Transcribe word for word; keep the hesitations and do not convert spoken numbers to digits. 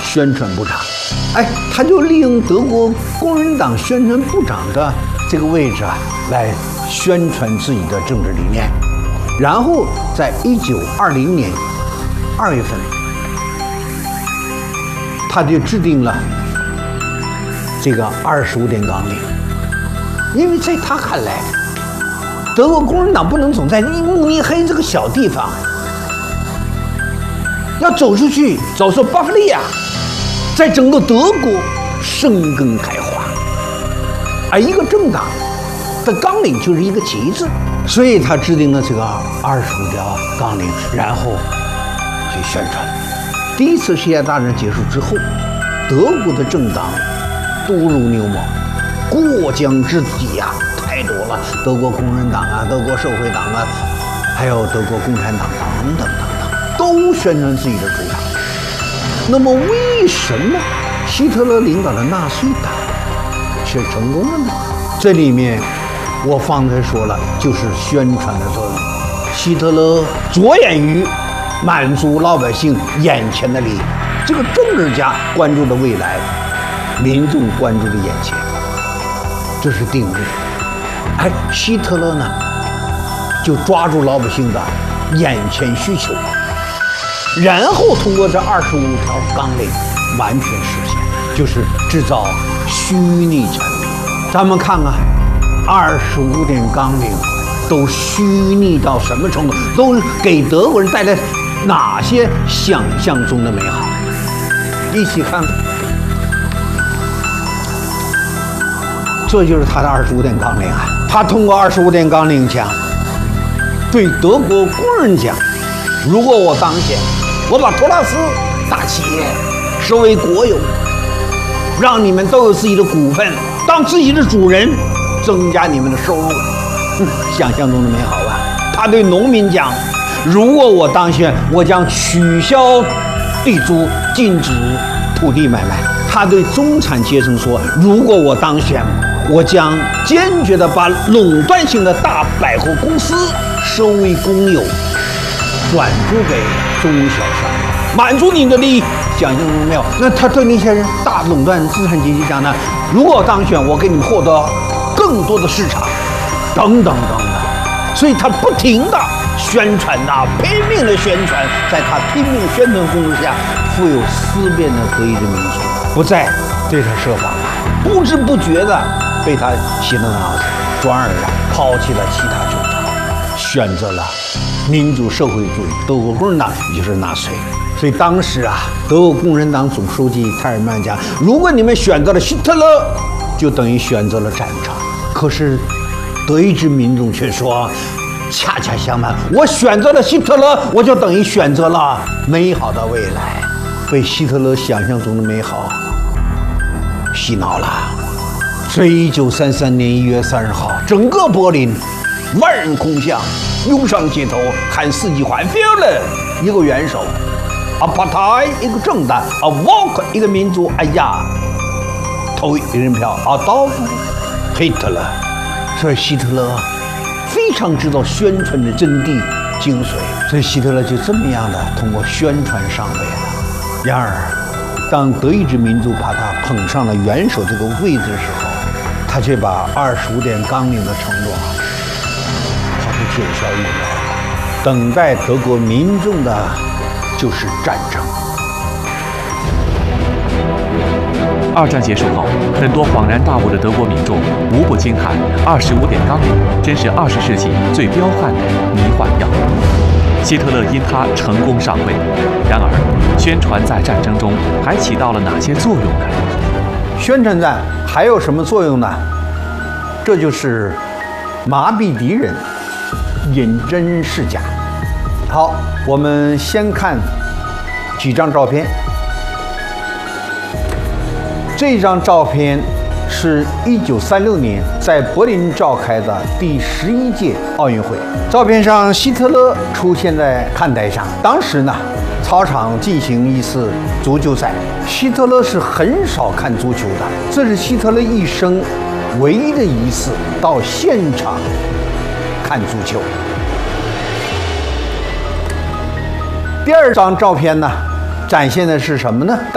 宣传部长。哎，他就利用德国工人党宣传部长的这个位置啊，来宣传自己的政治理念。然后在一九二零年二月份，他就制定了这个二十五点纲领。因为在他看来，德国工人党不能总在慕尼黑这个小地方，要走出去，走出巴伐利亚，在整个德国生根开花。而一个政党的纲领就是一个旗帜，所以他制定了这个二十五条纲领，然后去宣传。第一次世界大战结束之后，德国的政党多如牛毛，过江之鲫呀，太多了。德国工人党啊，德国社会党啊，还有德国共产党等等等等，都宣传自己的主张。那么为什么希特勒领导的纳粹党却成功了呢？这里面我方才说了，就是宣传的作用。希特勒着眼于满足老百姓眼前的利益，这个政治家关注的未来，民众关注的眼前，这是定律。哎，希特勒呢，就抓住老百姓的眼前需求，然后通过这二十五条纲领完全实现，就是制造虚拟产品。咱们看看二十五点纲领都虚拟到什么程度，都给德国人带来哪些想象中的美好？一起看看。这就是他的二十五点纲领啊！他通过二十五点纲领讲，对德国工人讲，如果我当选，我把托拉斯大企业收为国有，让你们都有自己的股份，当自己的主人，增加你们的收入。嗯，想象中的美好吧？他对农民讲，如果我当选，我将取消地租，禁止土地买卖。他对中产阶层说，如果我当选，我将坚决地把垄断性的大百货公司收为公有，转租给中小商，满足你的利益。想象中没有？那他对那些人大垄断资产阶级讲呢？如果我当选，我给你们获得更多的市场，等等等等。所以他不停地宣传呐、啊，拼命的宣传，在他拼命宣传攻势下，富有思辨的德意志民族不再对他设防了，不知不觉的被他洗了脑子，转而啊抛弃了其他主张，选择了民主社会主义德国共产党，也就是纳粹。所以当时啊，德国共产党总书记泰尔曼讲，如果你们选择了希特勒，就等于选择了战场。可是德意志民众却说，恰恰相反，我选择了希特勒，我就等于选择了美好的未来。被希特勒想象中的美好洗脑了。所以一九三三年一月三十号，整个柏林万人空巷，涌上街头喊四季欢 ，Führer 一个元首，Partei 一个政党，Volk 一个民族，哎呀，投一人票，Adolf Hitler。所以希特勒非常知道宣传的真谛精髓，所以希特勒就这么样的通过宣传上位了。然而，当德意志民族把他捧上了元首这个位置的时候，他却把二十五点纲领的承诺抛出九霄云外了。等待德国民众的就是战争。 二战结束后，很多恍然大悟的德国民众无不惊叹：二十五点纲领真是二十世纪最彪悍的迷幻药。希特勒因他成功上位，然而，宣传在战争中还起到了哪些作用呢？ 宣传战还有什么作用呢？这就是麻痹敌人，引真示假。好，我们先看几张照片。这张照片是一九三六年在柏林召开的第十一届奥运会。照片上，希特勒出现在看台上。当时呢，操场进行一次足球赛。希特勒是很少看足球的，这是希特勒一生唯一的一次到现场看足球。第二张照片呢，展现的是什么呢？